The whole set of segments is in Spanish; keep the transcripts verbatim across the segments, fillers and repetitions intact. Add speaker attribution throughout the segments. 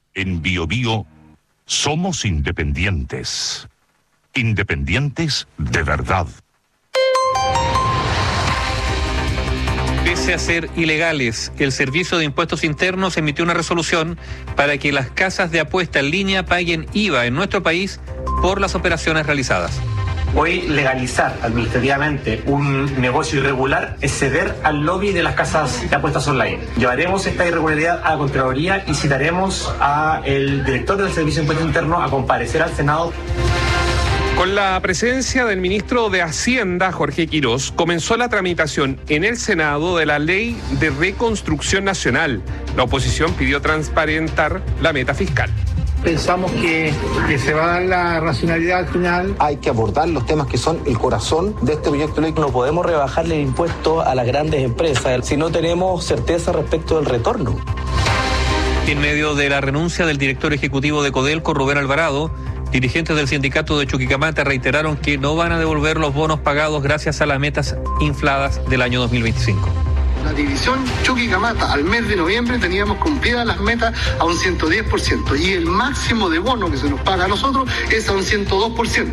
Speaker 1: En Bio Bio somos independientes. Independientes de verdad.
Speaker 2: Pese a ser ilegales, el Servicio de Impuestos Internos emitió una resolución para que las casas de apuesta en línea paguen I V A en nuestro país por las operaciones realizadas.
Speaker 3: Hoy legalizar administrativamente un negocio irregular es ceder al lobby de las casas de apuestas online. Llevaremos esta irregularidad a la Contraloría y citaremos al director del Servicio de Impuestos Internos a comparecer al Senado.
Speaker 4: Con la presencia del ministro de Hacienda, Jorge Quirós, comenzó la tramitación en el Senado de la Ley de Reconstrucción Nacional. La oposición pidió transparentar la meta fiscal.
Speaker 5: Pensamos que, que se va a dar la racionalidad al final.
Speaker 6: Hay que abordar los temas que son el corazón de este proyecto de ley.
Speaker 7: No podemos rebajarle el impuesto a las grandes empresas si no tenemos certeza respecto del retorno.
Speaker 2: En medio de la renuncia del director ejecutivo de Codelco, Rubén Alvarado, dirigentes del sindicato de Chuquicamata reiteraron que no van a devolver los bonos pagados gracias a las metas infladas del año dos mil veinticinco.
Speaker 8: La división Chuquicamata, al mes de noviembre teníamos cumplidas las metas a un ciento diez por ciento y el máximo de bono que se nos paga a nosotros es a un ciento dos por ciento.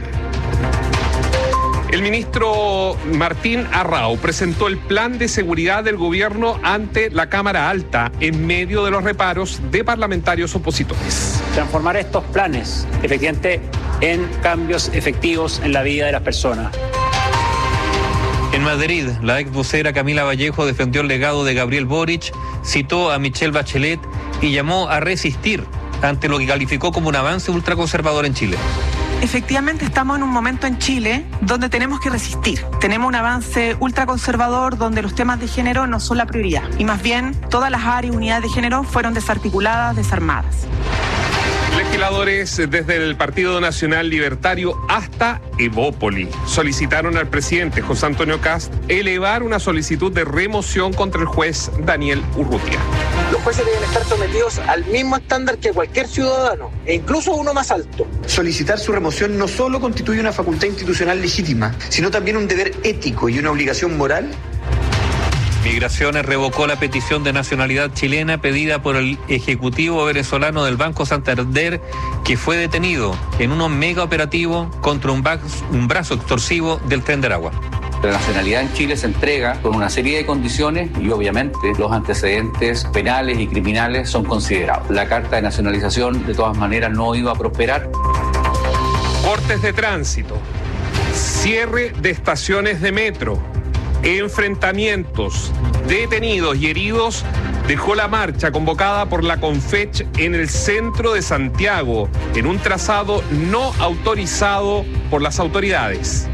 Speaker 4: El ministro Martín Arrau presentó el plan de seguridad del gobierno ante la Cámara Alta en medio de los reparos de parlamentarios opositores.
Speaker 9: Transformar estos planes, efectivamente, en cambios efectivos en la vida de las personas.
Speaker 2: En Madrid, la ex vocera Camila Vallejo defendió el legado de Gabriel Boric, citó a Michelle Bachelet y llamó a resistir ante lo que calificó como un avance ultraconservador en Chile.
Speaker 10: Efectivamente estamos en un momento en Chile donde tenemos que resistir. Tenemos un avance ultraconservador donde los temas de género no son la prioridad y más bien todas las áreas y unidades de género fueron desarticuladas, desarmadas.
Speaker 4: Legisladores desde el Partido Nacional Libertario hasta Evópoli solicitaron al presidente José Antonio Kast elevar una solicitud de remoción contra el juez Daniel Urrutia.
Speaker 11: Los jueces deben estar sometidos al mismo estándar que cualquier ciudadano, e incluso uno más alto.
Speaker 12: Solicitar su remoción no solo constituye una facultad institucional legítima, sino también un deber ético y una obligación moral.
Speaker 2: Migraciones revocó la petición de nacionalidad chilena pedida por el ejecutivo venezolano del Banco Santander, que fue detenido en un mega operativo contra un, ba- un brazo extorsivo del Tren de Aragua.
Speaker 13: La nacionalidad en Chile se entrega con una serie de condiciones y obviamente los antecedentes penales y criminales son considerados. La carta de nacionalización de todas maneras no iba a prosperar.
Speaker 4: Cortes de tránsito, cierre de estaciones de metro, enfrentamientos, detenidos y heridos dejó la marcha convocada por la Confech en el centro de Santiago, en un trazado no autorizado por las autoridades.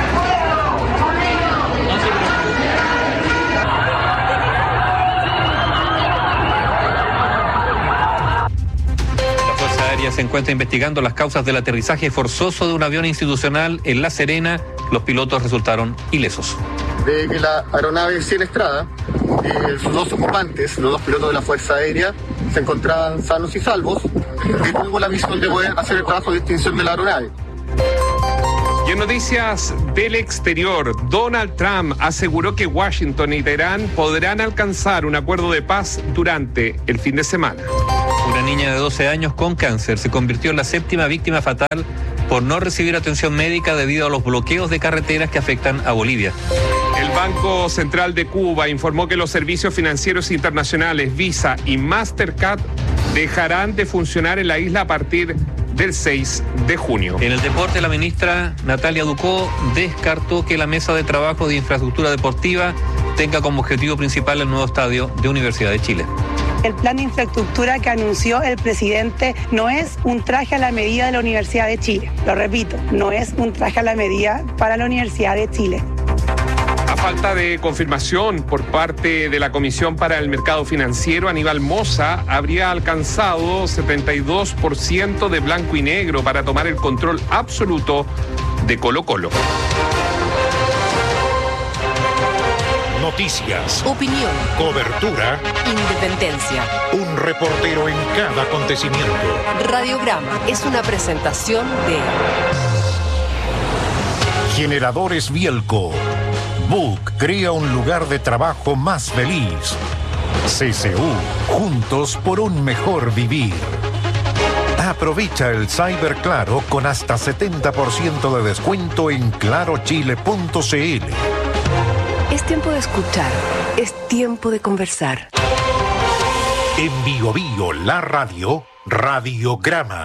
Speaker 2: La Fuerza Aérea se encuentra investigando las causas del aterrizaje forzoso de un avión institucional en La Serena. Los pilotos resultaron ilesos.
Speaker 8: De que la aeronave Ciel Estrada, eh, sus dos ocupantes, los dos pilotos de la Fuerza Aérea, se encontraban sanos y salvos, y tuvo la misión de poder hacer el trabajo de extinción de la aeronave.
Speaker 4: Y en noticias del exterior, Donald Trump aseguró que Washington y Teherán podrán alcanzar un acuerdo de paz durante el fin de semana.
Speaker 2: Una niña de doce años con cáncer se convirtió en la séptima víctima fatal por no recibir atención médica debido a los bloqueos de carreteras que afectan a Bolivia.
Speaker 4: El Banco Central de Cuba informó que los servicios financieros internacionales Visa y Mastercard dejarán de funcionar en la isla a partir del seis de junio.
Speaker 2: En el deporte, la ministra Natalia Ducó descartó que la mesa de trabajo de infraestructura deportiva tenga como objetivo principal el nuevo estadio de Universidad de Chile.
Speaker 14: El plan de infraestructura que anunció el presidente no es un traje a la medida de la Universidad de Chile. Lo repito, no es un traje a la medida para la Universidad de Chile.
Speaker 4: A falta de confirmación por parte de la Comisión para el Mercado Financiero, Aníbal Mosa habría alcanzado setenta y dos por ciento de blanco y negro para tomar el control absoluto de Colo-Colo.
Speaker 1: Noticias,
Speaker 15: opinión,
Speaker 1: cobertura,
Speaker 15: independencia.
Speaker 1: Un reportero en cada acontecimiento.
Speaker 15: Radiograma es una presentación de
Speaker 1: Generadores Bielco. Book crea un lugar de trabajo más feliz. C C U, juntos por un mejor vivir. Aprovecha el Cyber Claro con hasta setenta por ciento de descuento en claro chile punto c l.
Speaker 15: Es tiempo de escuchar, es tiempo de conversar.
Speaker 1: En Bio Bio, la radio, Radiograma.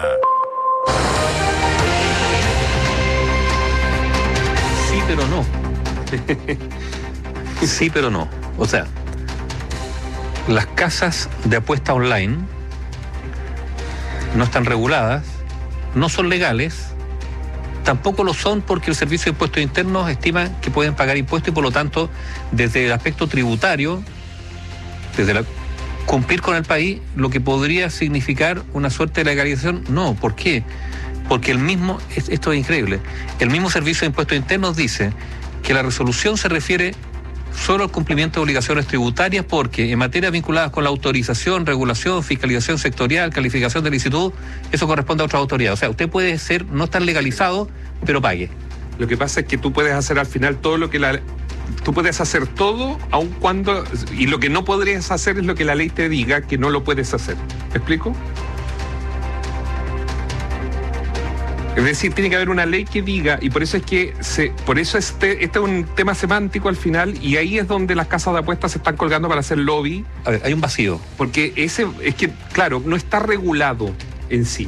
Speaker 2: Sí, pero no. Sí, pero no. O sea, las casas de apuesta online no están reguladas, no son legales, tampoco lo son porque el Servicio de Impuestos Internos estima que pueden pagar impuestos y por lo tanto, desde el aspecto tributario, desde la, cumplir con el país, lo que podría significar una suerte de legalización, no. ¿Por qué? Porque el mismo, esto es increíble, el mismo Servicio de Impuestos Internos dice que la resolución se refiere solo al cumplimiento de obligaciones tributarias porque en materias vinculadas con la autorización, regulación, fiscalización sectorial, calificación de licitud, eso corresponde a otras autoridades. O sea, usted puede ser, no estar legalizado, pero pague.
Speaker 4: Lo que pasa es que tú puedes hacer al final todo lo que la... Tú puedes hacer todo, aun cuando... Y lo que no podrías hacer es lo que la ley te diga que no lo puedes hacer. ¿Me explico? Es decir, tiene que haber una ley que diga, y por eso es que se, por eso este, este es un tema semántico al final, y ahí es donde las casas de apuestas se están colgando para hacer lobby.
Speaker 2: A ver, hay un vacío.
Speaker 4: Porque ese, es que, claro, no está regulado en sí.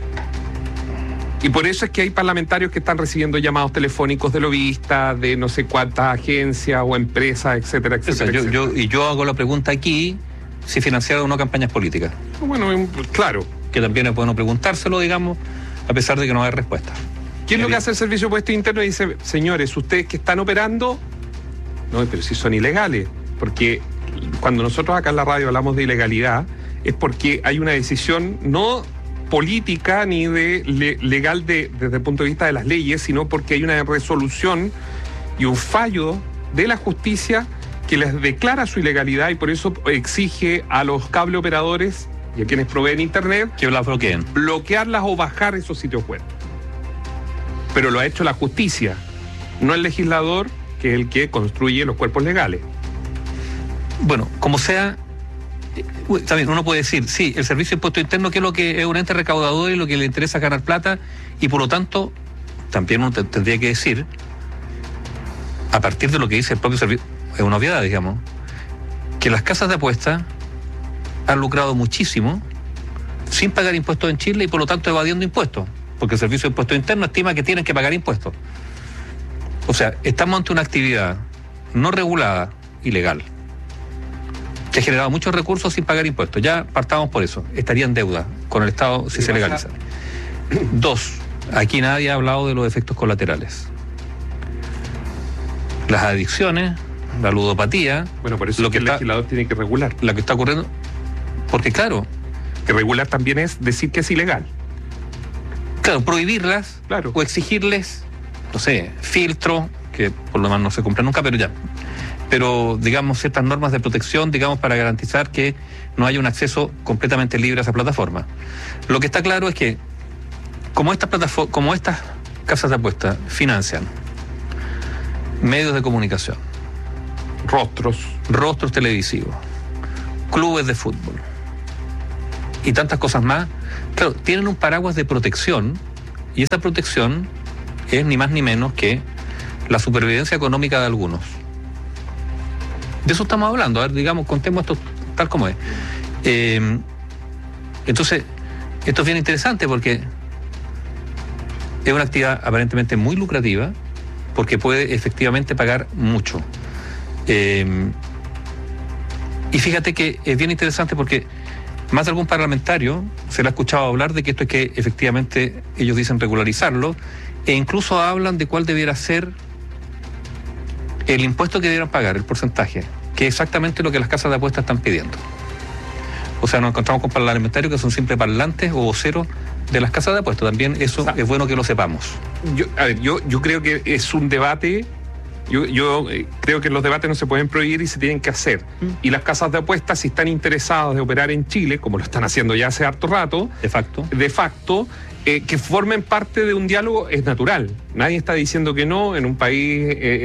Speaker 4: Y por eso es que hay parlamentarios que están recibiendo llamados telefónicos de lobbyistas, de no sé cuántas agencias o empresas, etcétera, etcétera.
Speaker 2: O sea, yo,
Speaker 4: etcétera.
Speaker 2: yo, y yo hago la pregunta aquí, si financiaron o no campañas políticas.
Speaker 4: Bueno, claro.
Speaker 2: Que también es bueno preguntárselo, digamos, a pesar de que no hay respuesta.
Speaker 4: ¿Qué es lo que hace el Servicio de Impuestos Internos? Y dice, señores, ustedes que están operando, no, pero si son ilegales, porque cuando nosotros acá en la radio hablamos de ilegalidad, es porque hay una decisión no política ni de le, legal de, desde el punto de vista de las leyes, sino porque hay una resolución y un fallo de la justicia que les declara su ilegalidad y por eso exige a los cable operadores y a quienes proveen internet
Speaker 2: que las bloqueen,
Speaker 4: bloquearlas o bajar esos sitios web. Pero lo ha hecho la justicia, no el legislador, que es el que construye los cuerpos legales.
Speaker 2: Bueno, como sea, también uno puede decir, sí, el Servicio de Impuestos Internos, que es lo que es un ente recaudador y lo que le interesa es ganar plata, y por lo tanto, también uno tendría que decir, a partir de lo que dice el propio servicio, es una obviedad, digamos, que las casas de apuestas han lucrado muchísimo sin pagar impuestos en Chile y por lo tanto evadiendo impuestos, porque el Servicio de Impuestos Internos estima que tienen que pagar impuestos. O sea, estamos ante una actividad no regulada, ilegal, que ha generado muchos recursos sin pagar impuestos. Ya partamos por eso, estaría en deuda con el Estado si se legaliza. Dos, aquí nadie ha hablado de los efectos colaterales. Las adicciones, la ludopatía.
Speaker 4: Bueno, por eso lo que el está, legislador tiene que regular.
Speaker 2: Lo que está ocurriendo, porque claro,
Speaker 4: que regular también es decir que es ilegal.
Speaker 2: Claro, prohibirlas,
Speaker 4: claro,
Speaker 2: o exigirles, no sé, filtro, que por lo menos no se cumple nunca, pero ya. Pero, digamos, ciertas normas de protección, digamos, para garantizar que no haya un acceso completamente libre a esa plataforma. Lo que está claro es que, como estas plataformas, como estas casas de apuestas financian medios de comunicación,
Speaker 4: rostros,
Speaker 2: rostros televisivos, clubes de fútbol y tantas cosas más, claro, tienen un paraguas de protección, y esa protección es ni más ni menos que la supervivencia económica de algunos. De eso estamos hablando. A ver, digamos, contemos esto tal como es. Eh, entonces, esto es bien interesante porque es una actividad aparentemente muy lucrativa, porque puede efectivamente pagar mucho. Eh, y fíjate que es bien interesante porque más de algún parlamentario se le ha escuchado hablar de que esto es que efectivamente ellos dicen regularizarlo, e incluso hablan de cuál debiera ser el impuesto que debieran pagar, el porcentaje, que es exactamente lo que las casas de apuestas están pidiendo. O sea, nos encontramos con parlamentarios que son simples parlantes o voceros de las casas de apuestas. También eso, o sea, es bueno que lo sepamos.
Speaker 4: Yo, a ver, yo, yo creo que es un debate, yo, yo eh, creo que los debates no se pueden prohibir y se tienen que hacer. Mm. Y las casas de apuestas, si están interesadas de operar en Chile, como lo están haciendo ya hace harto rato,
Speaker 2: de facto,
Speaker 4: de facto, Eh, que formen parte de un diálogo es natural. Nadie está diciendo que no en un país eh,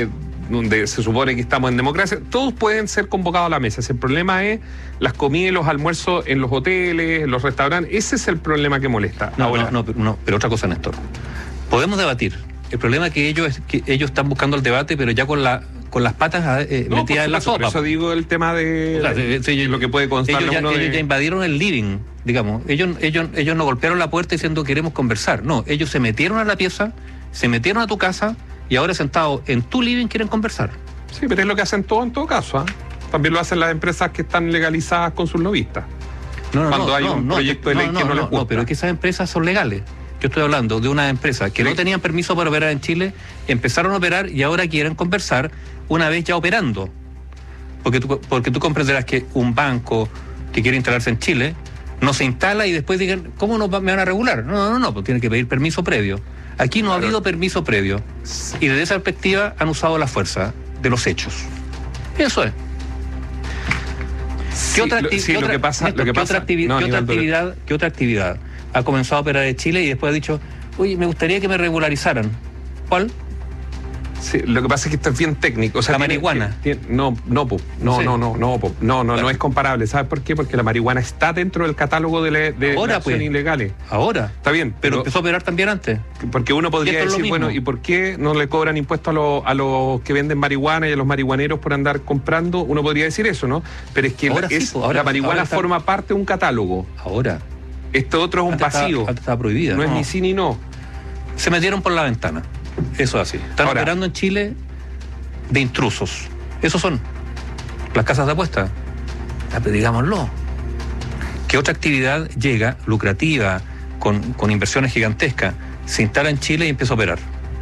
Speaker 4: donde se supone que estamos en democracia, todos pueden ser convocados a la mesa. El problema es las comidas y los almuerzos en los hoteles, en los restaurantes. Ese es el problema que molesta.
Speaker 2: No,
Speaker 4: Ahora,
Speaker 2: no, no, no, pero otra cosa, Néstor. Podemos debatir. El problema es que ellos es que ellos están buscando el debate, pero ya con la con las patas eh,
Speaker 4: no,
Speaker 2: metidas en la sopa.
Speaker 4: Por eso digo el tema de,
Speaker 2: o sea, de, de, de
Speaker 4: lo que puede constar.
Speaker 2: Ellos, ya,
Speaker 4: uno
Speaker 2: ellos
Speaker 4: de...
Speaker 2: ya invadieron el living, digamos. Ellos, ellos, ellos no golpearon la puerta diciendo queremos conversar. No, ellos se metieron a la pieza, se metieron a tu casa y ahora sentados en tu living quieren conversar.
Speaker 4: Sí, pero es lo que hacen todos en todo caso. ¿eh? También lo hacen las empresas que están legalizadas con sus lobistas.
Speaker 2: No, no,
Speaker 4: Cuando
Speaker 2: no,
Speaker 4: hay
Speaker 2: no,
Speaker 4: un
Speaker 2: no,
Speaker 4: proyecto de ley
Speaker 2: no, no,
Speaker 4: que no,
Speaker 2: no
Speaker 4: les gusta.
Speaker 2: No, pero es que esas empresas son legales. Yo estoy hablando de una empresa que sí. no tenían permiso para operar en Chile, empezaron a operar y ahora quieren conversar una vez ya operando. Porque tú, porque tú comprenderás que un banco que quiere instalarse en Chile no se instala y después digan, ¿cómo no me van a regular? No, no, no, no pues tiene que pedir permiso previo. Aquí no claro. ha habido permiso previo. Y desde esa perspectiva han usado la fuerza de los hechos. Eso es.
Speaker 4: Sí,
Speaker 2: ¿Qué otra,
Speaker 4: lo,
Speaker 2: acti-
Speaker 4: sí,
Speaker 2: ¿qué
Speaker 4: lo
Speaker 2: otra,
Speaker 4: que pasa,
Speaker 2: Néstor,
Speaker 4: lo que
Speaker 2: ¿qué
Speaker 4: pasa,
Speaker 2: otra, activi-
Speaker 4: no,
Speaker 2: ¿qué otra
Speaker 4: Nivaldo,
Speaker 2: actividad, ¿qué otra actividad ha comenzado a operar en Chile y después ha dicho, oye, me gustaría que me regularizaran? ¿Cuál?
Speaker 4: Sí, lo que pasa es que esto es bien técnico. O sea,
Speaker 2: la
Speaker 4: tiene,
Speaker 2: marihuana.
Speaker 4: Tiene, no, no, po, no,
Speaker 2: sí.
Speaker 4: no, no, no, po, no, no, claro. no es comparable. ¿Sabes por qué? Porque la marihuana está dentro del catálogo de, le, de
Speaker 2: Ahora,
Speaker 4: acciones
Speaker 2: pues,
Speaker 4: ilegales.
Speaker 2: Ahora.
Speaker 4: Está bien.
Speaker 2: Pero,
Speaker 4: pero
Speaker 2: empezó a operar también antes.
Speaker 4: Porque uno podría decir, bueno, ¿y por qué no le cobran impuestos a los, a los que venden marihuana y a los marihuaneros por andar comprando? Uno podría decir eso, ¿no? Pero es que
Speaker 2: ahora
Speaker 4: la,
Speaker 2: sí,
Speaker 4: es,
Speaker 2: pues, ahora,
Speaker 4: la marihuana
Speaker 2: ahora está,
Speaker 4: forma parte de un catálogo.
Speaker 2: Ahora.
Speaker 4: Esto otro es un
Speaker 2: antes
Speaker 4: vacío.
Speaker 2: Estaba, antes estaba prohibida.
Speaker 4: No,
Speaker 2: no
Speaker 4: es ni sí ni no.
Speaker 2: Se metieron por la ventana. Eso es así. Están ahora, operando en Chile de intrusos. Esos son las casas de apuestas. Digámoslo. ¿Qué otra actividad llega lucrativa con, con inversiones gigantescas, se instala en Chile y empieza a operar?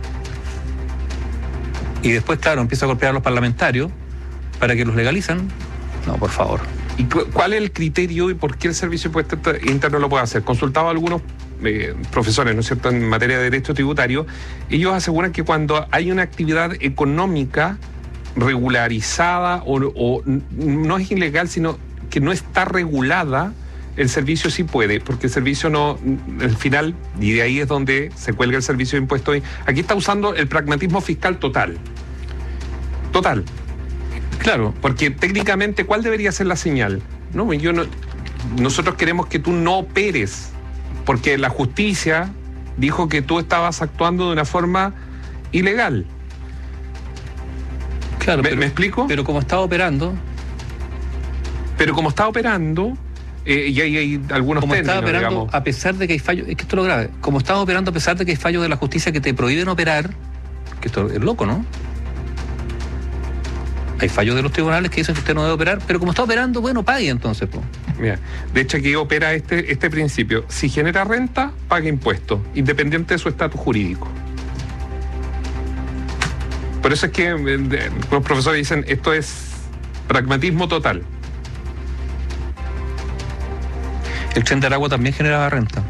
Speaker 2: Y después, claro, empieza a golpear a los parlamentarios para que los legalizan. No, por favor.
Speaker 4: ¿Y cu- cuál es el criterio y por qué el Servicio de Impuestos Internos lo puede hacer? Consultado a algunos eh, profesores, ¿no es cierto?, en materia de derecho tributario, ellos aseguran que cuando hay una actividad económica regularizada o, o no es ilegal, sino que no está regulada, el servicio sí puede, porque el servicio no, al final, y de ahí es donde se cuelga el Servicio de Impuestos. Aquí está usando el pragmatismo fiscal total. Total. Claro, porque técnicamente, ¿cuál debería ser la señal? No, yo no, nosotros queremos que tú no operes, porque la justicia dijo que tú estabas actuando de una forma ilegal.
Speaker 2: Claro,
Speaker 4: ¿Me,
Speaker 2: pero,
Speaker 4: ¿me explico?
Speaker 2: Pero como está operando...
Speaker 4: Pero como está operando, eh, y hay, hay algunos
Speaker 2: como
Speaker 4: términos,
Speaker 2: está operando,
Speaker 4: digamos.
Speaker 2: a pesar de que hay fallos, es que esto es lo grave, como está operando a pesar de que hay fallos de la justicia que te prohíben operar, que esto es loco, ¿no? Hay fallos de los tribunales que dicen que usted no debe operar, pero como está operando, bueno, pague entonces. Po.
Speaker 4: Mira, de hecho aquí opera este, este principio. Si genera renta, paga impuestos, independiente de su estatus jurídico. Por eso es que eh, los profesores dicen, esto es pragmatismo total.
Speaker 2: El Tren de Aragua también generaba renta.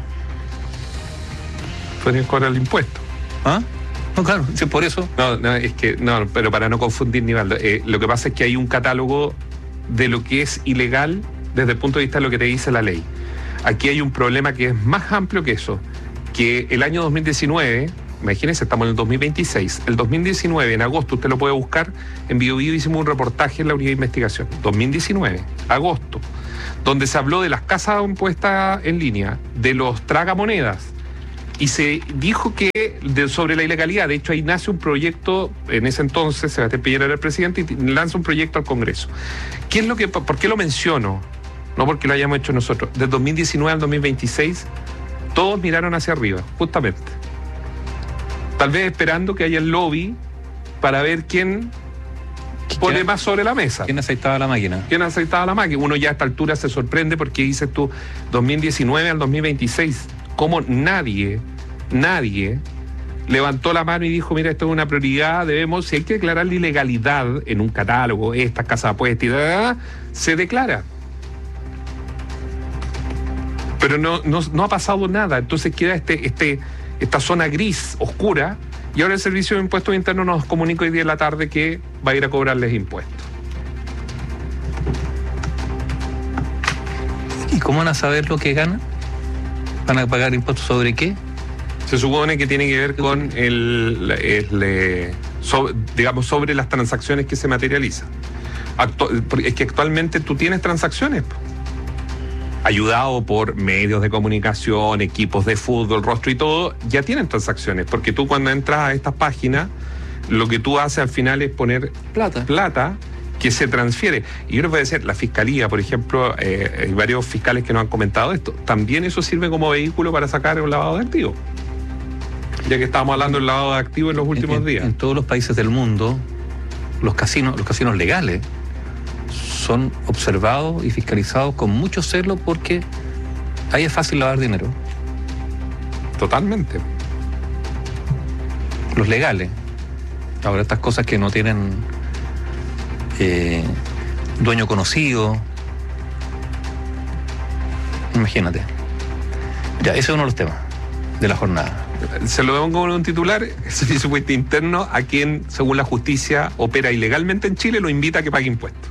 Speaker 4: Pueden cobrar el impuesto.
Speaker 2: ¿Ah? No, claro, sí, por eso.
Speaker 4: No, no, es que, no, pero para no confundir, Nivaldo, eh, lo que pasa es que hay un catálogo de lo que es ilegal desde el punto de vista de lo que te dice la ley. Aquí hay un problema que es más amplio que eso, que el año dos mil diecinueve, imagínense, estamos en el dos mil veintiséis, el dos mil diecinueve, en agosto, usted lo puede buscar, en Bio Bio hicimos un reportaje en la unidad de investigación, dos mil diecinueve, agosto, donde se habló de las casas impuestas en línea, de los tragamonedas, y se dijo que de, sobre la ilegalidad, de hecho ahí nace un proyecto, en ese entonces Sebastián Piñera era el presidente y lanza un proyecto al Congreso. ¿Qué es lo que, por qué lo menciono? No porque lo hayamos hecho nosotros. Del dos mil diecinueve al dos mil veintiséis, todos miraron hacia arriba, justamente. Tal vez esperando que haya el lobby para ver quién pone
Speaker 2: ¿Quién,
Speaker 4: más sobre la mesa.
Speaker 2: ¿Quién aceitaba la máquina?
Speaker 4: ¿Quién aceitaba la máquina? Uno ya a esta altura se sorprende porque dices tú, dos mil diecinueve al dos mil veintiséis, como nadie, nadie levantó la mano y dijo, mira, esto es una prioridad, debemos, si hay que declarar la ilegalidad en un catálogo, estas casas de apuestas y da, da, da, se declara. Pero no, no, no ha pasado nada, entonces queda este, este, esta zona gris, oscura, y ahora el Servicio de Impuestos Internos nos comunica hoy día en la tarde que va a ir a cobrarles impuestos.
Speaker 2: ¿Y cómo van a saber lo que ganan? ¿Van a pagar impuestos sobre qué?
Speaker 4: Se supone que tiene que ver con el, el, el sobre, digamos, sobre las transacciones que se materializan. Actu- es que actualmente tú tienes transacciones, ayudado por medios de comunicación, equipos de fútbol, rostro y todo, ya tienen transacciones, porque tú cuando entras a estas páginas, lo que tú haces al final es poner
Speaker 2: plata,
Speaker 4: plata que se transfiere. Y yo les voy a decir, la Fiscalía, por ejemplo, eh, hay varios fiscales que nos han comentado esto, también eso sirve como vehículo para sacar un lavado de activos. Ya que estábamos hablando del lavado de activos en los últimos
Speaker 2: en,
Speaker 4: días.
Speaker 2: En todos los países del mundo, los casinos, los casinos legales son observados y fiscalizados con mucho celo porque ahí es fácil lavar dinero.
Speaker 4: Totalmente.
Speaker 2: Los legales. Ahora, estas cosas que no tienen eh, dueño conocido, imagínate. Ya, ese es uno de los temas de la jornada.
Speaker 4: Se lo pongo con un titular: el servicio de impuesto interno, a quien, según la justicia, opera ilegalmente en Chile, lo invita a que pague impuestos.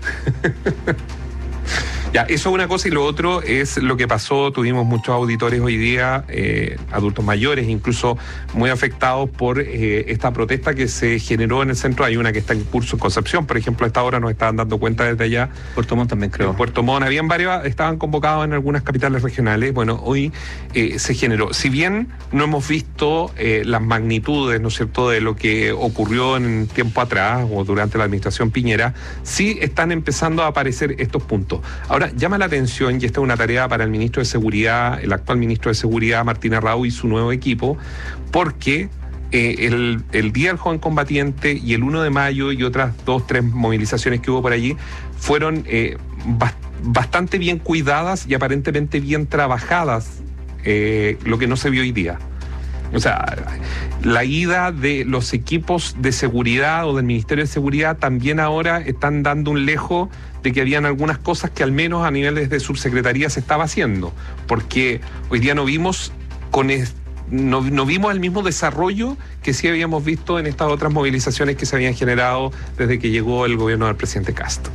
Speaker 4: Ya, eso es una cosa, y lo otro es lo que pasó. Tuvimos muchos auditores hoy día, eh, adultos mayores, incluso muy afectados por eh, esta protesta que se generó en el centro. Hay una que está en curso en Concepción, por ejemplo, a esta hora nos estaban dando cuenta desde allá.
Speaker 2: Puerto Montt también, creo.
Speaker 4: En Puerto Montt, habían varios, estaban convocados en algunas capitales regionales. Bueno, hoy eh, se generó. Si bien no hemos visto eh, las magnitudes, ¿no es cierto?, de lo que ocurrió en tiempo atrás o durante la administración Piñera, sí están empezando a aparecer estos puntos. Ahora, llama la atención, y esta es una tarea para el ministro de Seguridad, el actual ministro de Seguridad, Martín Arrau, y su nuevo equipo, porque eh, el, el Día del Joven Combatiente y el uno de mayo y otras dos, tres movilizaciones que hubo por allí fueron eh, bast- bastante bien cuidadas y aparentemente bien trabajadas, eh, lo que no se vio hoy día. O sea, la ida de los equipos de seguridad o del Ministerio de Seguridad también ahora están dando un lejo de que habían algunas cosas que al menos a niveles de subsecretaría se estaba haciendo, porque hoy día no vimos con es, no, no vimos el mismo desarrollo que sí habíamos visto en estas otras movilizaciones que se habían generado desde que llegó el gobierno del presidente Castro.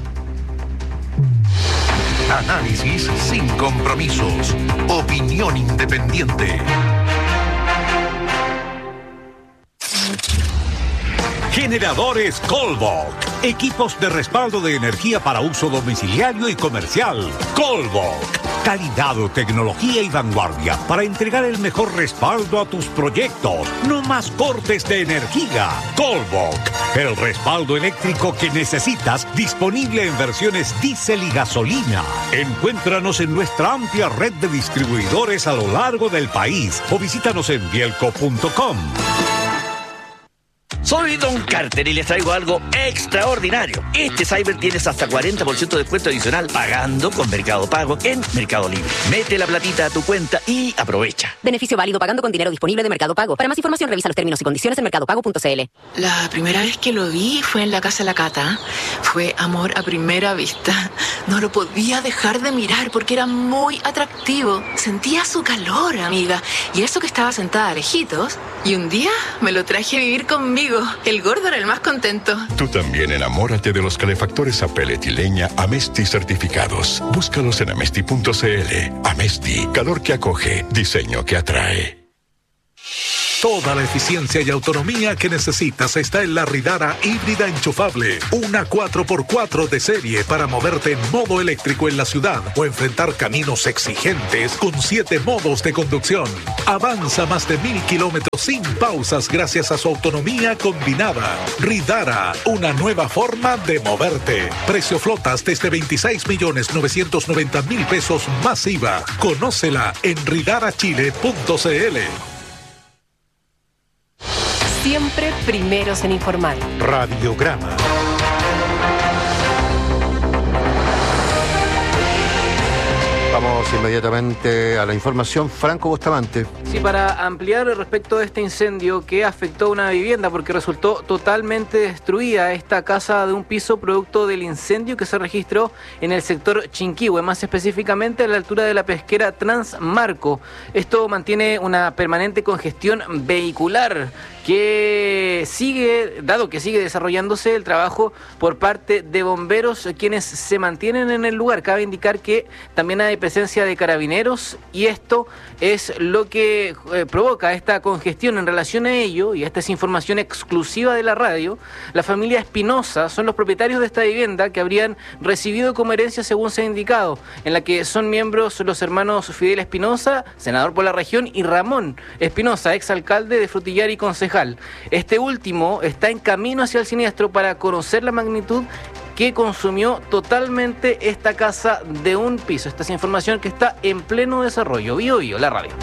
Speaker 1: Análisis sin compromisos. Opinión independiente.
Speaker 16: Generadores Colbok. Equipos de respaldo de energía para uso domiciliario y comercial. Colbok. Calidad, tecnología y vanguardia para entregar el mejor respaldo a tus proyectos. No más cortes de energía. Colbok. El respaldo eléctrico que necesitas, disponible en versiones diésel y gasolina. Encuéntranos en nuestra amplia red de distribuidores a lo largo del país o visítanos en bielco punto com.
Speaker 17: Soy Don Carter y les traigo algo extraordinario. Este Cyber tienes hasta cuarenta por ciento de descuento adicional pagando con Mercado Pago en Mercado Libre. Mete la platita a tu cuenta y aprovecha.
Speaker 18: Beneficio válido pagando con dinero disponible de Mercado Pago. Para más información revisa los términos y condiciones en mercado pago punto c l.
Speaker 19: La primera vez que lo vi fue en la casa de la Cata. Fue amor a primera vista. No lo podía dejar de mirar porque era muy atractivo. Sentía su calor, amiga. Y eso que estaba sentada lejitos. Y un día me lo traje a vivir conmigo. El gordo era el más contento.
Speaker 20: Tú también enamórate de los calefactores a pellet y leña Amesti certificados. Búscalos en amesti punto c l. Amesti, calor que acoge, diseño que atrae.
Speaker 21: Toda la eficiencia y autonomía que necesitas está en la Ridara híbrida enchufable. Una cuatro por cuatro de serie para moverte en modo eléctrico en la ciudad o enfrentar caminos exigentes con siete modos de conducción. Avanza más de mil kilómetros sin pausas gracias a su autonomía combinada. Ridara, una nueva forma de moverte. Precio flotas desde veintiséis millones novecientos noventa mil pesos más I V A. Conócela en ridara chile punto c l.
Speaker 15: Siempre primeros en informar.
Speaker 1: Radiograma.
Speaker 22: Vamos inmediatamente a la información. Franco Bustamante.
Speaker 23: Sí, para ampliar respecto de este incendio que afectó una vivienda porque resultó totalmente destruida esta casa de un piso producto del incendio que se registró en el sector Chinquihue, más específicamente a la altura de la pesquera Transmarco. Esto mantiene una permanente congestión vehicular que sigue, dado que sigue desarrollándose el trabajo por parte de bomberos, quienes se mantienen en el lugar. Cabe indicar que también hay presencia presencia de carabineros y esto es lo que eh, provoca esta congestión. En relación a ello, y esta es información exclusiva de la radio, la familia Espinosa son los propietarios de esta vivienda que habrían recibido como herencia, según se ha indicado, en la que son miembros los hermanos Fidel Espinosa, senador por la región, y Ramón Espinosa, exalcalde de Frutillar y concejal. Este último está en camino hacia el siniestro para conocer la magnitud que consumió totalmente esta casa de un piso. Esta es información que está en pleno desarrollo. Bio Bio, la radio.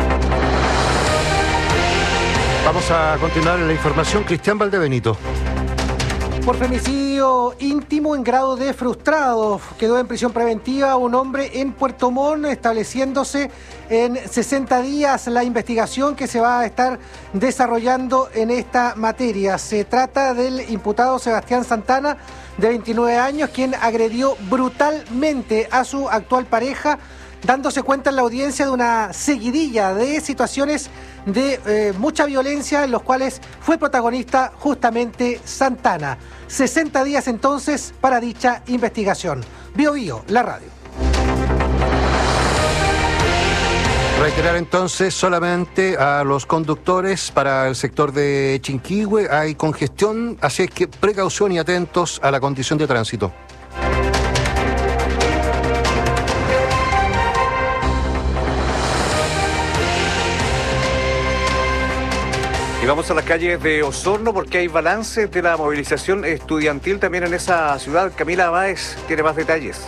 Speaker 22: Vamos a continuar en la información. Cristian Valdebenito.
Speaker 3: Por femicidio íntimo en grado de frustrado, quedó en prisión preventiva un hombre en Puerto Montt, estableciéndose en sesenta días la investigación que se va a estar desarrollando en esta materia. Se trata del imputado Sebastián Santana, de veintinueve años, quien agredió brutalmente a su actual pareja, dándose cuenta en la audiencia de una seguidilla de situaciones de eh, mucha violencia en los cuales fue protagonista justamente Santana. sesenta días entonces para dicha investigación. Bio Bio, la radio.
Speaker 22: Reiterar entonces solamente a los conductores para el sector de Chinquihue, hay congestión, así es que precaución y atentos a la condición de tránsito.
Speaker 5: Y vamos a las calles de Osorno porque hay balances de la movilización estudiantil también en esa ciudad. Camila Báez tiene más detalles.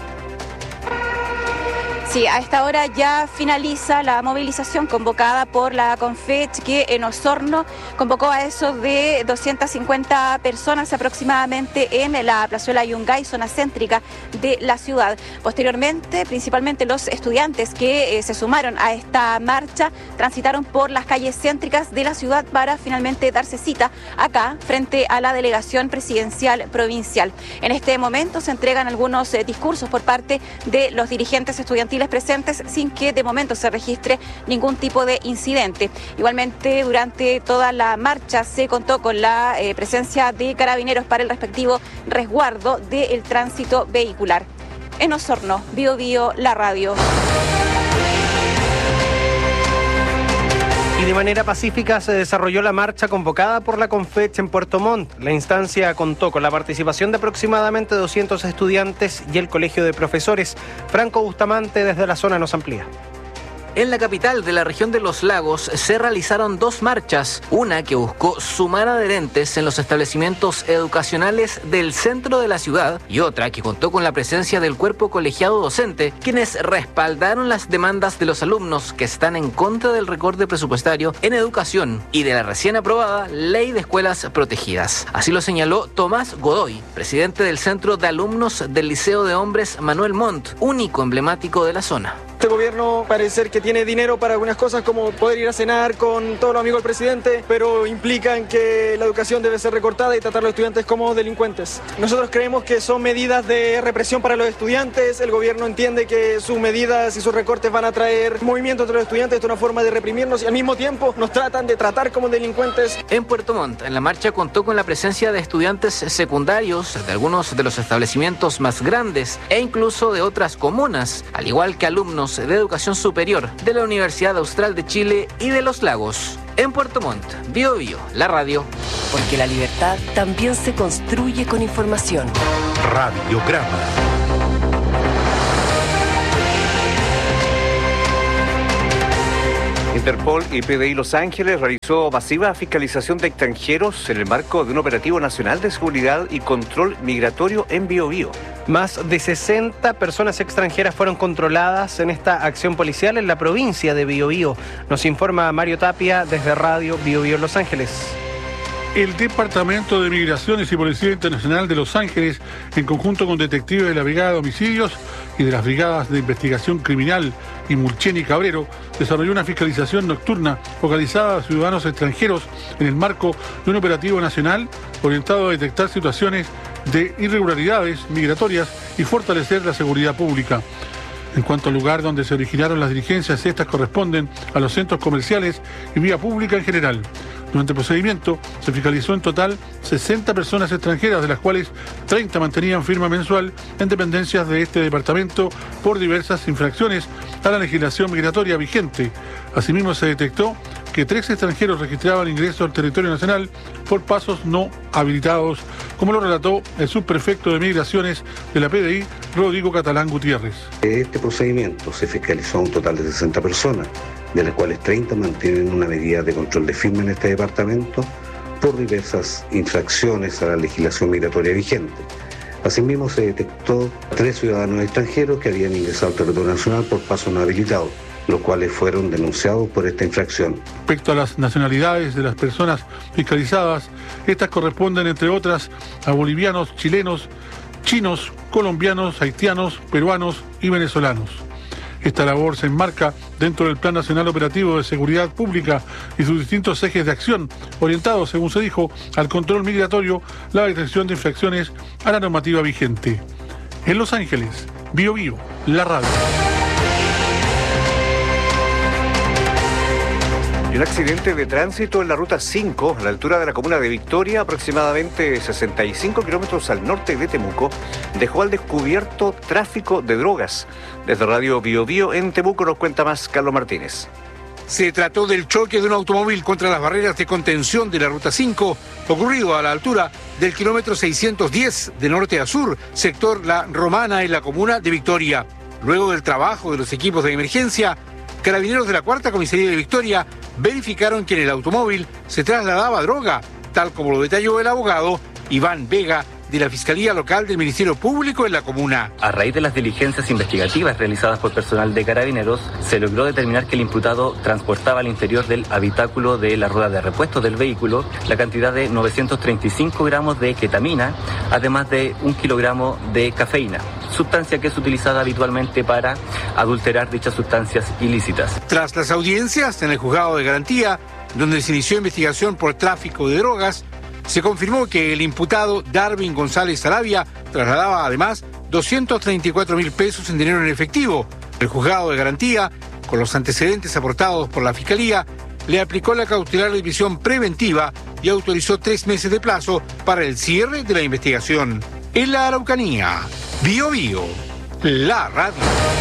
Speaker 6: Sí, a esta hora ya finaliza la movilización convocada por la CONFECH, que en Osorno convocó a eso de doscientas cincuenta personas aproximadamente en la plazuela Yungay, zona céntrica de la ciudad. Posteriormente, principalmente los estudiantes que eh, se sumaron a esta marcha transitaron por las calles céntricas de la ciudad para finalmente darse cita acá frente a la delegación presidencial provincial. En este momento se entregan algunos eh, discursos por parte de los dirigentes estudiantiles presentes sin que de momento se registre ningún tipo de incidente. Igualmente, durante toda la marcha se contó con la eh, presencia de carabineros para el respectivo resguardo del tránsito vehicular. En Osorno, Bio Bio, la radio.
Speaker 24: Y de manera pacífica se desarrolló la marcha convocada por la CONFECH en Puerto Montt. La instancia contó con la participación de aproximadamente doscientos estudiantes y el Colegio de Profesores. Franco Bustamante desde la zona nos amplía.
Speaker 23: En la capital de la región de Los Lagos se realizaron dos marchas, una que buscó sumar adherentes en los establecimientos educacionales del centro de la ciudad y otra que contó con la presencia del cuerpo colegiado docente, quienes respaldaron las demandas de los alumnos que están en contra del recorte presupuestario en educación y de la recién aprobada Ley de Escuelas Protegidas. Así lo señaló Tomás Godoy, presidente del Centro de Alumnos del Liceo de Hombres Manuel Montt, único emblemático de la zona.
Speaker 25: Este gobierno parece ser que tiene dinero para algunas cosas como poder ir a cenar con todos los amigos del presidente, pero implican que la educación debe ser recortada y tratar a los estudiantes como delincuentes. Nosotros creemos que son medidas de represión para los estudiantes. El gobierno entiende que sus medidas y sus recortes van a traer movimiento entre los estudiantes. Esto es una forma de reprimirnos y al mismo tiempo nos tratan de tratar como delincuentes.
Speaker 23: En Puerto Montt, en la marcha contó con la presencia de estudiantes secundarios de algunos de los establecimientos más grandes e incluso de otras comunas, al igual que alumnos de educación superior de la Universidad Austral de Chile y de Los Lagos. En Puerto Montt, Bio Bio, la radio.
Speaker 15: Porque la libertad también se construye con información.
Speaker 1: Radiograma.
Speaker 5: Interpol y P D I Los Ángeles realizó masiva fiscalización de extranjeros en el marco de un operativo nacional de seguridad y control migratorio en Biobío.
Speaker 24: Más de sesenta personas extranjeras fueron controladas en esta acción policial en la provincia de Biobío. Nos informa Mario Tapia desde Radio Biobío Los Ángeles.
Speaker 26: El Departamento de Migraciones y Policía Internacional de Los Ángeles, en conjunto con detectives de la Brigada de Homicidios y de las Brigadas de Investigación Criminal y Mulcheni Cabrero, desarrolló una fiscalización nocturna focalizada a ciudadanos extranjeros en el marco de un operativo nacional orientado a detectar situaciones de irregularidades migratorias y fortalecer la seguridad pública. En cuanto al lugar donde se originaron las diligencias, estas corresponden a los centros comerciales y vía pública en general. Durante el procedimiento se fiscalizó en total sesenta personas extranjeras, de las cuales treinta mantenían firma mensual en dependencias de este departamento por diversas infracciones a la legislación migratoria vigente. Asimismo, se detectó que tres extranjeros registraban ingreso al territorio nacional por pasos no habilitados, como lo relató el subprefecto de Migraciones de la P D I, Rodrigo Catalán Gutiérrez.
Speaker 7: En este procedimiento se fiscalizó a un total de sesenta personas, de las cuales treinta mantienen una medida de control de firma en este departamento por diversas infracciones a la legislación migratoria vigente. Asimismo, se detectó tres ciudadanos extranjeros que habían ingresado al territorio nacional por paso no habilitado, los cuales fueron denunciados por esta infracción.
Speaker 26: Respecto a las nacionalidades de las personas fiscalizadas, estas corresponden, entre otras, a bolivianos, chilenos, chinos, colombianos, haitianos, peruanos y venezolanos. Esta labor se enmarca dentro del Plan Nacional Operativo de Seguridad Pública y sus distintos ejes de acción, orientados, según se dijo, al control migratorio, la detección de infracciones a la normativa vigente. En Los Ángeles, Bio Bio, la radio.
Speaker 5: Y un accidente de tránsito en la ruta cinco, a la altura de la comuna de Victoria, aproximadamente sesenta y cinco kilómetros al norte de Temuco, dejó al descubierto tráfico de drogas. Desde Radio Bio Bio en Temuco nos cuenta más Carlos Martínez.
Speaker 9: Se trató del choque de un automóvil contra las barreras de contención de la ruta cinco, ocurrido a la altura del kilómetro seiscientos diez de norte a sur, sector La Romana, en la comuna de Victoria. Luego del trabajo de los equipos de emergencia, carabineros de la Cuarta Comisaría de Victoria verificaron que en el automóvil se trasladaba droga, tal como lo detalló el abogado Iván Vega, de la Fiscalía Local del Ministerio Público en la comuna.
Speaker 10: A raíz de las diligencias investigativas realizadas por personal de Carabineros, se logró determinar que el imputado transportaba al interior del habitáculo de la rueda de repuesto del vehículo la cantidad de novecientos treinta y cinco gramos de ketamina, además de un kilogramo de cafeína, sustancia que es utilizada habitualmente para adulterar dichas sustancias ilícitas.
Speaker 9: Tras las audiencias en el juzgado de garantía, donde se inició investigación por tráfico de drogas, se confirmó que el imputado Darwin González Sarabia trasladaba además doscientos treinta y cuatro mil pesos en dinero en efectivo. El juzgado de garantía, con los antecedentes aportados por la Fiscalía, le aplicó la cautelar de prisión preventiva y autorizó tres meses de plazo para el cierre de la investigación. En la Araucanía, Bio Bio, la radio.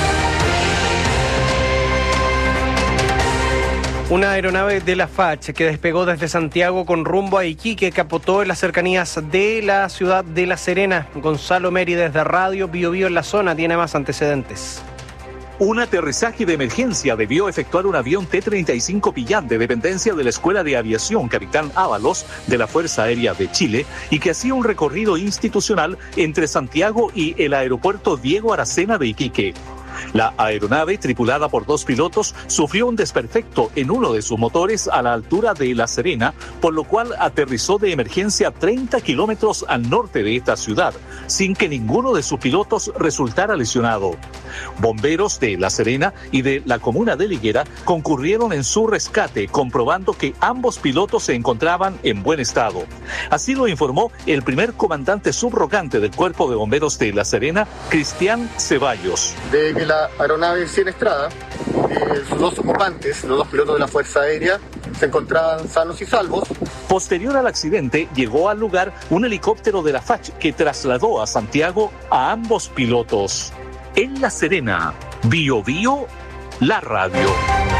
Speaker 24: Una aeronave de la F A C que despegó desde Santiago con rumbo a Iquique capotó en las cercanías de la ciudad de La Serena. Gonzalo Meri desde Radio Bio Bio en la zona tiene más antecedentes.
Speaker 11: Un aterrizaje de emergencia debió efectuar un avión T treinta y cinco Pillán de dependencia de la Escuela de Aviación Capitán Ábalos de la Fuerza Aérea de Chile y que hacía un recorrido institucional entre Santiago y el aeropuerto Diego Aracena de Iquique. La aeronave, tripulada por dos pilotos, sufrió un desperfecto en uno de sus motores a la altura de La Serena, por lo cual aterrizó de emergencia treinta kilómetros al norte de esta ciudad, sin que ninguno de sus pilotos resultara lesionado. Bomberos de La Serena y de la comuna de Liguera concurrieron en su rescate, comprobando que ambos pilotos se encontraban en buen estado. Así lo informó el primer comandante subrogante del Cuerpo de Bomberos de La Serena, Cristian Ceballos.
Speaker 8: De que la aeronave Sienestrada, eh, sus dos ocupantes, los dos pilotos de la Fuerza Aérea, se encontraban sanos y salvos.
Speaker 11: Posterior al accidente, llegó al lugar un helicóptero de la F A C que trasladó a Santiago a ambos pilotos. En La Serena, Bio Bio, la radio.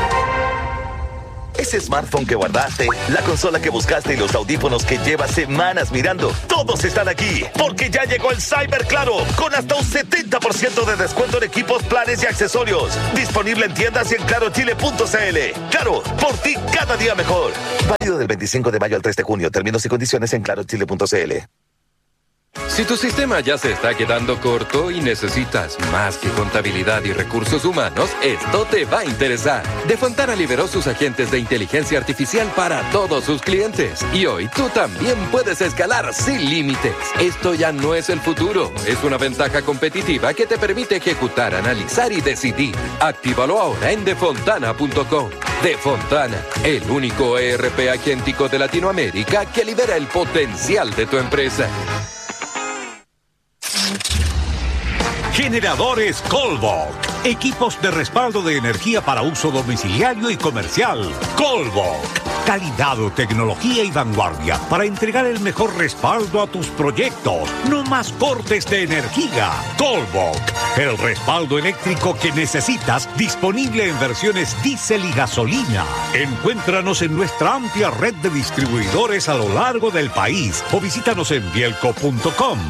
Speaker 12: Ese smartphone que guardaste, la consola que buscaste y los audífonos que llevas semanas mirando, todos están aquí, porque ya llegó el Cyber Claro, con hasta un setenta por ciento de descuento en equipos, planes y accesorios. Disponible en tiendas y en claro chile punto c l. Claro, por ti cada día mejor. Válido del veinticinco de mayo al tres de junio. Términos y condiciones en claro chile punto c l.
Speaker 13: Si tu sistema ya se está quedando corto y necesitas más que contabilidad y recursos humanos, esto te va a interesar. De Fontana liberó sus agentes de inteligencia artificial para todos sus clientes. Y hoy tú también puedes escalar sin límites. Esto ya no es el futuro. Es una ventaja competitiva que te permite ejecutar, analizar y decidir. Actívalo ahora en defontana punto com. Defontana, el único E R P agéntico de Latinoamérica que libera el potencial de tu empresa.
Speaker 16: Generadores Colbach. Equipos de respaldo de energía para uso domiciliario y comercial. Colvoc. Calidad, tecnología y vanguardia para entregar el mejor respaldo a tus proyectos. No más cortes de energía. Colvoc. El respaldo eléctrico que necesitas, disponible en versiones diésel y gasolina. Encuéntranos en nuestra amplia red de distribuidores a lo largo del país o visítanos en bielco punto com.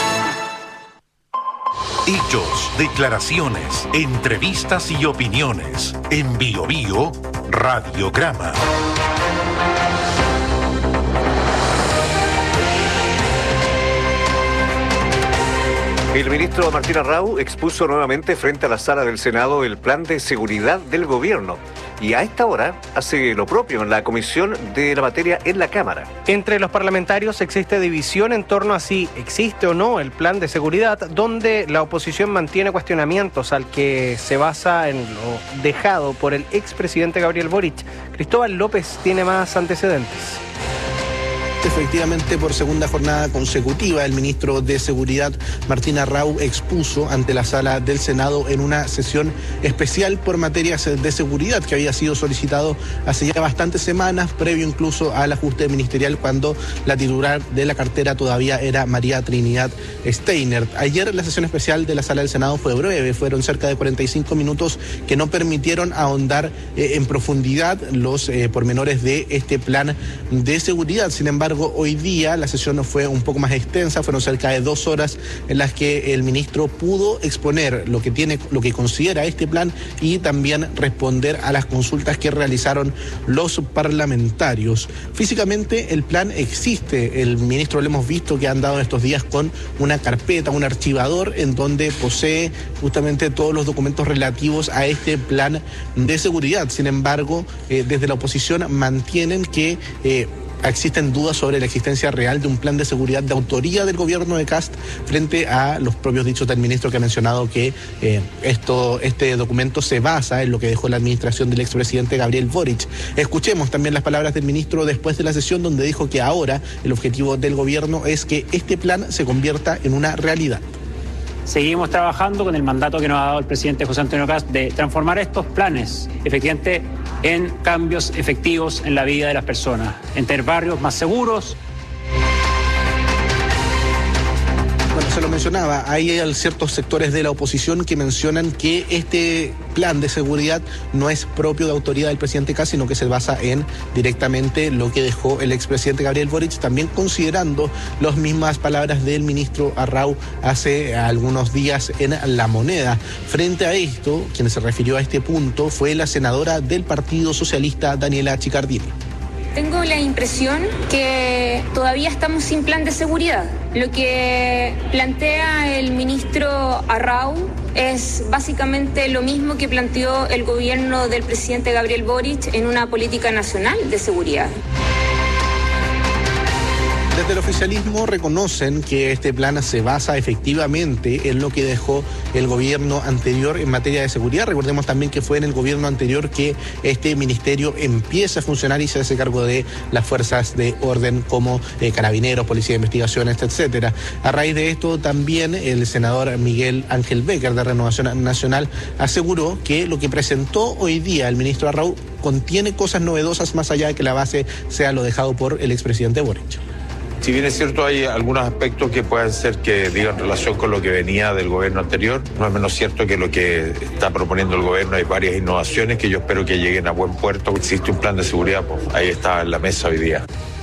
Speaker 1: Hechos, declaraciones, entrevistas y opiniones. En Bio Bio, Radiograma.
Speaker 5: El ministro Martín Arrau expuso nuevamente frente a la sala del Senado el plan de seguridad del gobierno. Y a esta hora hace lo propio en la comisión de la materia en la Cámara.
Speaker 24: Entre los parlamentarios existe división en torno a si existe o no el plan de seguridad, donde la oposición mantiene cuestionamientos al que se basa en lo dejado por el expresidente Gabriel Boric. Cristóbal López tiene más antecedentes.
Speaker 2: Efectivamente, por segunda jornada consecutiva, el ministro de Seguridad, Martín Arrau, expuso ante la sala del Senado en una sesión especial por materias de seguridad que había sido solicitado hace ya bastantes semanas, previo incluso al ajuste ministerial, cuando la titular de la cartera todavía era María Trinidad Steiner. Ayer la sesión especial de la sala del Senado fue breve, fueron cerca de cuarenta y cinco minutos que no permitieron ahondar eh, en profundidad los eh, pormenores de este plan de seguridad. Sin embargo, hoy día la sesión fue un poco más extensa, fueron cerca de dos horas en las que el ministro pudo exponer lo que tiene, lo que considera este plan y también responder a las consultas que realizaron los parlamentarios. Físicamente el plan existe, el ministro lo hemos visto que ha andado estos días con una carpeta, un archivador en donde posee justamente todos los documentos relativos a este plan de seguridad. Sin embargo, eh, desde la oposición mantienen que eh, existen dudas sobre la existencia real de un plan de seguridad de autoría del gobierno de Kast frente a los propios dichos del ministro, que ha mencionado que eh, esto, este documento se basa en lo que dejó la administración del expresidente Gabriel Boric. Escuchemos también las palabras del ministro después de la sesión, donde dijo que ahora el objetivo del gobierno es que este plan se convierta en una realidad.
Speaker 4: Seguimos trabajando con el mandato que nos ha dado el presidente José Antonio Kast de transformar estos planes efectivamente en cambios efectivos en la vida de las personas, en tener barrios más seguros.
Speaker 2: Bueno, se lo mencionaba, hay ciertos sectores de la oposición que mencionan que este plan de seguridad no es propio de autoridad del presidente Kast, sino que se basa en directamente lo que dejó el expresidente Gabriel Boric, también considerando las mismas palabras del ministro Arrau hace algunos días en La Moneda. Frente a esto, quien se refirió a este punto fue la senadora del Partido Socialista, Daniela Chiccardini.
Speaker 14: Tengo la impresión que todavía estamos sin plan de seguridad. Lo que plantea el ministro Arrau es básicamente lo mismo que planteó el gobierno del presidente Gabriel Boric en una política nacional de seguridad.
Speaker 2: Desde el oficialismo reconocen que este plan se basa efectivamente en lo que dejó el gobierno anterior en materia de seguridad. Recordemos también que fue en el gobierno anterior que este ministerio empieza a funcionar y se hace cargo de las fuerzas de orden como eh, carabineros, policía de investigaciones, etcétera. A raíz de esto también el senador Miguel Ángel Becker de Renovación Nacional aseguró que lo que presentó hoy día el ministro Arrau contiene cosas novedosas más allá de que la base sea lo dejado por el expresidente Boric.
Speaker 17: Si bien es cierto, hay algunos aspectos que pueden ser que digan relación con lo que venía del gobierno anterior, no es menos cierto que lo que está proponiendo el gobierno hay varias innovaciones que yo espero que lleguen a buen puerto. Existe un plan de seguridad, pues ahí está en la mesa hoy día.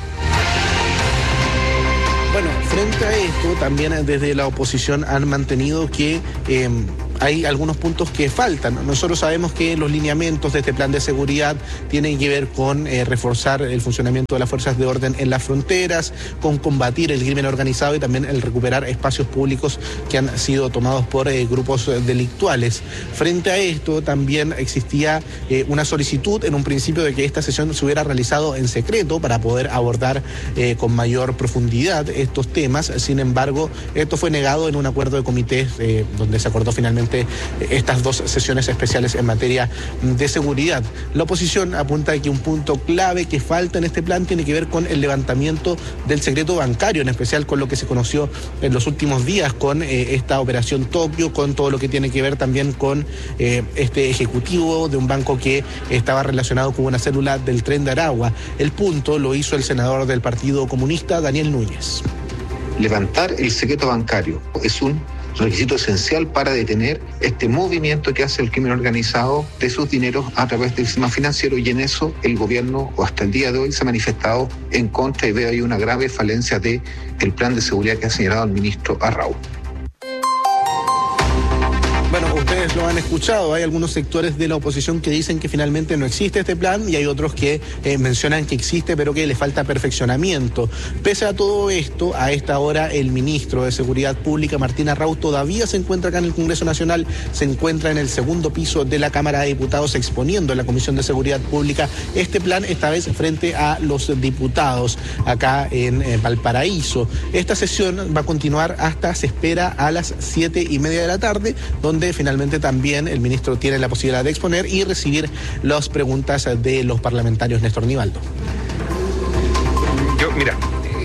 Speaker 2: Bueno, frente a esto, también desde la oposición han mantenido que eh, hay algunos puntos que faltan. Nosotros sabemos que los lineamientos de este plan de seguridad tienen que ver con eh, reforzar el funcionamiento de las fuerzas de orden en las fronteras, con combatir el crimen organizado y también el recuperar espacios públicos que han sido tomados por eh, grupos delictuales. Frente a esto, también existía eh, una solicitud en un principio de que esta sesión se hubiera realizado en secreto para poder abordar eh, con mayor profundidad estos temas. Sin embargo, esto fue negado en un acuerdo de comités eh, donde se acordó finalmente justamente estas dos sesiones especiales en materia de seguridad. La oposición apunta a que un punto clave que falta en este plan tiene que ver con el levantamiento del secreto bancario, en especial con lo que se conoció en los últimos días con eh, esta operación Tokio, con todo lo que tiene que ver también con eh, este ejecutivo de un banco que estaba relacionado con una célula del Tren de Aragua. El punto lo hizo el senador del Partido Comunista, Daniel Núñez.
Speaker 3: Levantar el secreto bancario es un requisito esencial para detener este movimiento que hace el crimen organizado de sus dineros a través del sistema financiero, y en eso el gobierno, o hasta el día de hoy, se ha manifestado en contra, y veo ahí una grave falencia del plan de seguridad que ha señalado el ministro Arrau.
Speaker 2: Bueno, ustedes lo han escuchado, hay algunos sectores de la oposición que dicen que finalmente no existe este plan, y hay otros que eh, mencionan que existe pero que le falta perfeccionamiento. Pese a todo esto, a esta hora el ministro de Seguridad Pública, Martín Arrau, todavía se encuentra acá en el Congreso Nacional, se encuentra en el segundo piso de la Cámara de Diputados exponiendo en la Comisión de Seguridad Pública este plan, esta vez frente a los diputados acá en eh, Valparaíso. Esta sesión va a continuar hasta, se espera, a las siete y media de la tarde, donde finalmente también el ministro tiene la posibilidad de exponer y recibir las preguntas de los parlamentarios. Néstor Nivaldo.
Speaker 18: Yo, mira,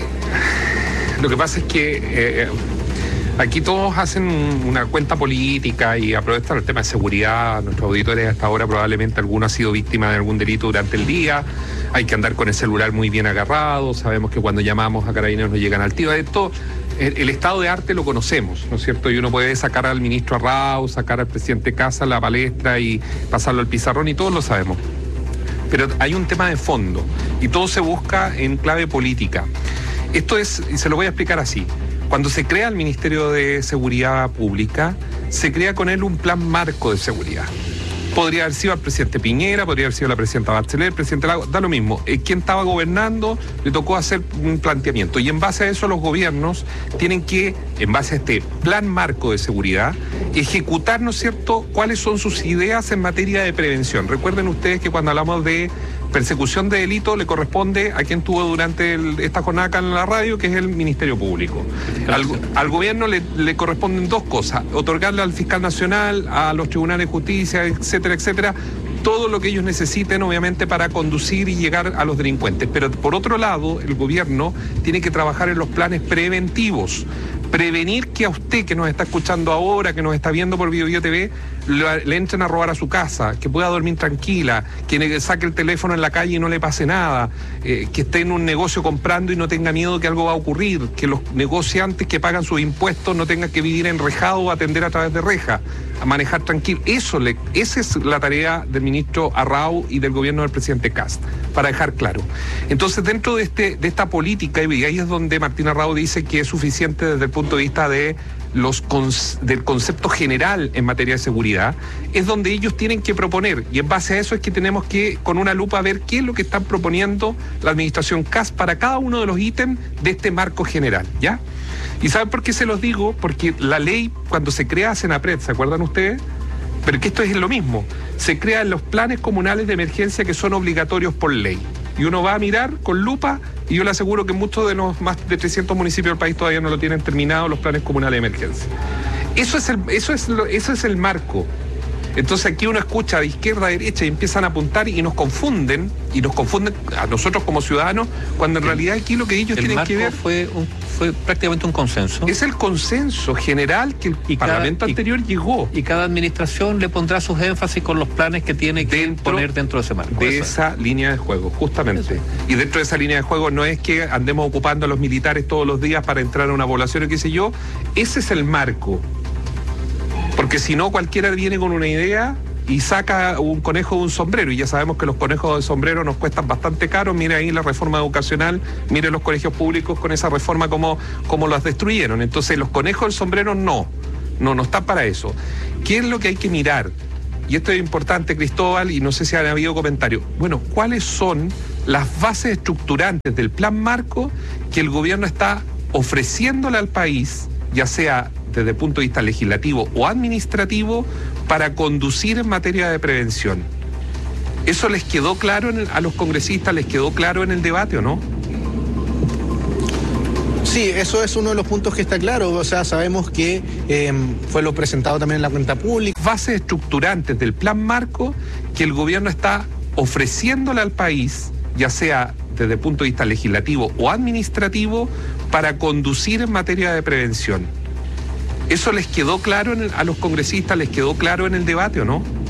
Speaker 18: lo que pasa es que eh, aquí todos hacen una cuenta política y aprovechan el tema de seguridad. Nuestros auditores hasta ahora probablemente alguno ha sido víctima de algún delito durante el día. Hay que andar con el celular muy bien agarrado. Sabemos que cuando llamamos a Carabineros nos llegan al tiro. Esto, el, el estado de arte lo conocemos, ¿no es cierto? Y uno puede sacar al ministro Arrau, sacar al presidente Casa a la palestra y pasarlo al pizarrón, y todos lo sabemos. Pero hay un tema de fondo y todo se busca en clave política. Esto es, y se lo voy a explicar así. Cuando se crea el Ministerio de Seguridad Pública, se crea con él un plan marco de seguridad. Podría haber sido el presidente Piñera, podría haber sido la presidenta Bachelet, el presidente Lago, da lo mismo. Eh, quien estaba gobernando le tocó hacer un planteamiento, y en base a eso los gobiernos tienen que, en base a este plan marco de seguridad, ejecutar, ¿no es cierto?, cuáles son sus ideas en materia de prevención. Recuerden ustedes que cuando hablamos de persecución de delito le corresponde a quien tuvo durante el, esta jornada acá en la radio, que es el Ministerio Público. Al, al gobierno le, le corresponden dos cosas: otorgarle al fiscal nacional, a los tribunales de justicia, etcétera, etcétera, todo lo que ellos necesiten, obviamente, para conducir y llegar a los delincuentes. Pero por otro lado, el gobierno tiene que trabajar en los planes preventivos. Prevenir que a usted, que nos está escuchando ahora, que nos está viendo por Bio Bio T V, le, le entren a robar a su casa, que pueda dormir tranquila, que saque el teléfono en la calle y no le pase nada, eh, que esté en un negocio comprando y no tenga miedo que algo va a ocurrir, que los negociantes que pagan sus impuestos no tengan que vivir enrejado o atender a través de rejas, a manejar tranquilo. Eso le, esa es la tarea del ministro Arrau y del gobierno del presidente Kast, para dejar claro. Entonces, dentro de, este, de esta política, y ahí es donde Martín Arrau dice que es suficiente desde el punto de vista de los del concepto general en materia de seguridad, es donde ellos tienen que proponer, y en base a eso es que tenemos que con una lupa ver qué es lo que están proponiendo la administración Kast para cada uno de los ítems de este marco general, ¿ya? ¿Y saben por qué se los digo? Porque la ley, cuando se crea Senapred, ¿se acuerdan ustedes? Pero que esto es lo mismo, se crean los planes comunales de emergencia que son obligatorios por ley. Y uno va a mirar con lupa, y yo le aseguro que muchos de los más de trescientos municipios del país todavía no lo tienen terminado, los planes comunales de emergencia. Eso es el, eso es lo, eso es el marco. Entonces aquí uno escucha de izquierda a derecha y empiezan a apuntar y nos confunden, y nos confunden a nosotros como ciudadanos, cuando en realidad aquí lo que ellos
Speaker 19: el
Speaker 18: tienen que ver
Speaker 19: fue, un, fue prácticamente un consenso.
Speaker 18: Es el consenso general que el y Parlamento cada, anterior
Speaker 19: y,
Speaker 18: llegó.
Speaker 19: Y cada administración le pondrá sus énfasis con los planes que tiene que dentro, poner dentro de ese marco.
Speaker 18: De eso. Esa línea de juego, justamente. Eso. Y dentro de esa línea de juego no es que andemos ocupando a los militares todos los días para entrar a una población o qué sé yo. Ese es el marco. Porque si no, cualquiera viene con una idea y saca un conejo de un sombrero, y ya sabemos que los conejos de sombrero nos cuestan bastante caro. Mire ahí la reforma educacional, mire los colegios públicos con esa reforma como, como las destruyeron. Entonces los conejos del sombrero no, no, no están para eso. ¿Qué es lo que hay que mirar? Y esto es importante, Cristóbal, y no sé si han habido comentarios. Bueno, ¿cuáles son las bases estructurantes del plan marco que el gobierno está ofreciéndole al país, ya sea desde el punto de vista legislativo o administrativo, para conducir en materia de prevención? ¿Eso les quedó claro en el, a los congresistas, les quedó claro en el debate o no?
Speaker 2: Sí, eso es uno de los puntos que está claro. O sea, sabemos que eh, fue lo presentado también en la cuenta pública.
Speaker 18: Bases estructurantes del plan marco que el gobierno está ofreciéndole al país, ya sea desde el punto de vista legislativo o administrativo, para conducir en materia de prevención. ¿Eso les quedó claro en el, a los congresistas, les quedó claro en el debate o no?